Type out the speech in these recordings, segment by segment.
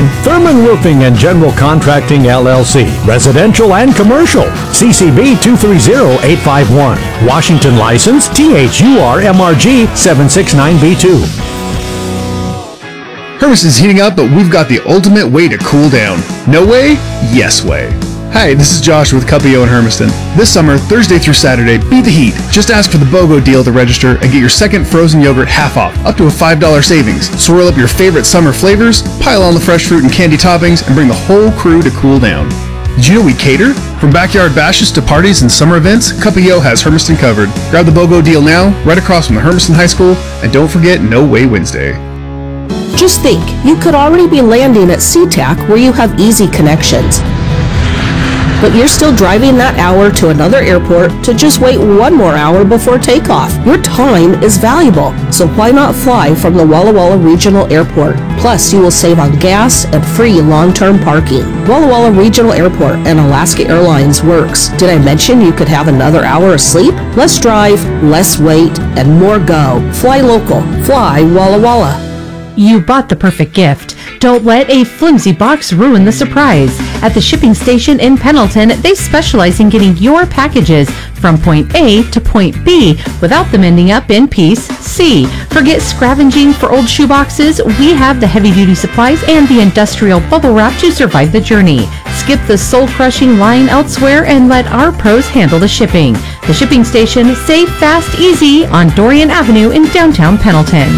and Thurman Roofing and General Contracting LLC, residential and commercial. CCB 230851. Washington license THURMRG 769B2. Hermiston's heating up, but we've got the ultimate way to cool down. No way? Yes way. Hi, this is Josh with Cuppio in Hermiston. This summer, Thursday through Saturday, beat the heat. Just ask for the BOGO deal to register and get your second frozen yogurt half off, up to a $5 savings. Swirl up your favorite summer flavors, pile on the fresh fruit and candy toppings, and bring the whole crew to cool down. Did you know we cater? From backyard bashes to parties and summer events, Cuppio has Hermiston covered. Grab the BOGO deal now, right across from the Hermiston High School, and don't forget No Way Wednesday. Just think, you could already be landing at SeaTac where you have easy connections. But you're still driving that hour to another airport to just wait one more hour before takeoff. Your time is valuable, so why not fly from the Walla Walla Regional Airport? Plus, you will save on gas and free long-term parking. Walla Walla Regional Airport and Alaska Airlines works. Did I mention you could have another hour of sleep? Less drive, less wait, and more go. Fly local. Fly Walla Walla. You bought the perfect gift. Don't let a flimsy box ruin the surprise. At the shipping station in Pendleton, they specialize in getting your packages from point A to point B without them ending up in piece C. Forget scavenging for old shoeboxes. We have the heavy-duty supplies and the industrial bubble wrap to survive the journey. Skip the soul-crushing line elsewhere and let our pros handle the shipping. The shipping station, safe, fast, easy on Dorian Avenue in downtown Pendleton.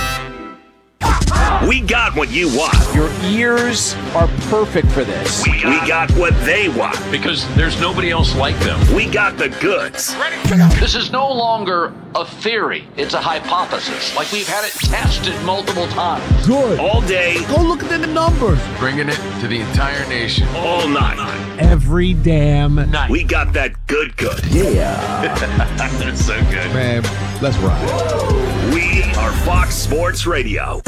We got what you want. Your ears are perfect for this. We got what they want. Because there's nobody else like them. We got the goods. This is no longer a theory. It's a hypothesis. Like we've had it tested multiple times. Good. All day. Go look at the numbers. Bringing it to the entire nation. All night. Every damn night. We got that good. Yeah. That's so good. Man, let's ride. We are Fox Sports Radio.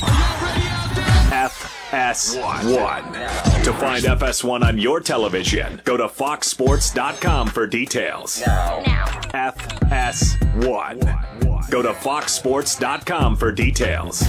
FS1. To find FS1 on your television, go to foxsports.com for details. Now. FS1. Go to foxsports.com for details.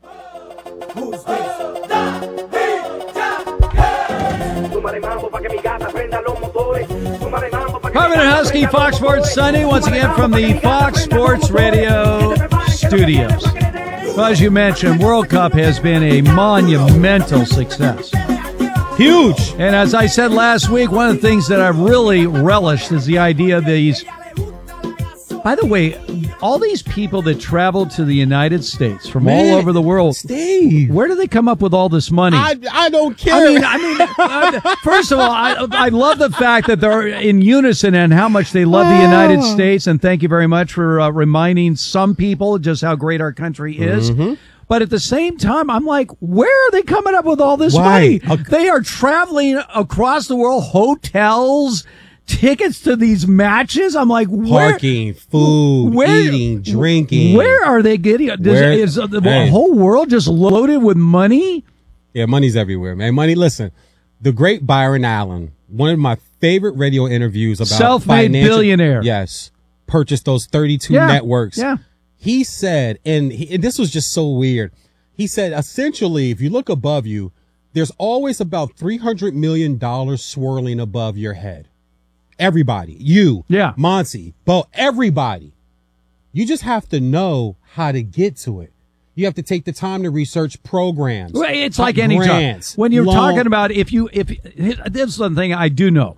Carmen and Husky, Fox Sports Sunday, once again from the Fox Sports Radio studios. Well, as you mentioned, World Cup has been a monumental success. Huge. And as I said last week, one of the things that I've really relished is the idea of these. By the way, all these people that travel to the United States from all over the world, Steve, where do they come up with all this money? I don't care. I mean, first of all, I love the fact that they're in unison and how much they love the United States. And thank you very much for reminding some people just how great our country is. Mm-hmm. But at the same time, I'm like, where are they coming up with all this money? They are traveling across the world, hotels, tickets to these matches. I'm like, parking, food, eating, drinking. Where are they getting it? Is the whole world just loaded with money? Yeah, money's everywhere, man. Money. Listen, the great Byron Allen, one of my favorite radio interviews about self-made billionaire. Yes, purchased those 32 networks. Yeah, he said, and this was just so weird. He said, essentially, if you look above you, there's always about $300 million swirling above your head. Everybody, you, Monty, Bo, everybody. You just have to know how to get to it. You have to take the time to research programs. Well, it's like any job. When you're talking about this is the thing I do know.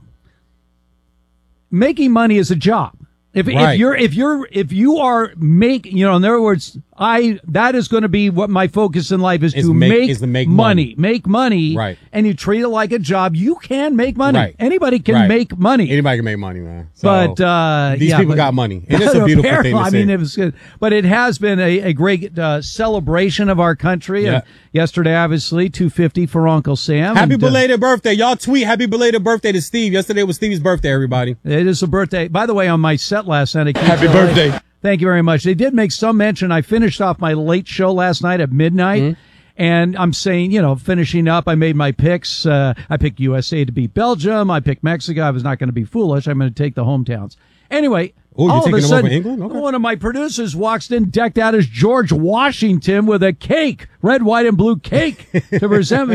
Making money is a job. If you are making, in other words, that is going to be what my focus in life is to make money. Make money. Right. And you treat it like a job. You can make money. Right. Anybody can make money. Anybody can make money, man. So, but these people got money. And it's a beautiful thing to see. It was good. But it has been a great celebration of our country. Yeah. And yesterday, obviously, 250 for Uncle Sam. Happy belated birthday. Y'all tweet happy belated birthday to Steve. Yesterday was Steve's birthday, everybody. It is a birthday. By the way, on my set last night, happy birthday. Thank you very much. They did make some mention. I finished off my late show last night at midnight, and I'm saying, finishing up, I made my picks. I picked USA to beat Belgium. I picked Mexico. I was not going to be foolish. I'm going to take the hometowns. Anyway, all of a sudden, England? Okay. One of my producers walks in decked out as George Washington with a cake, red, white, and blue cake to present me.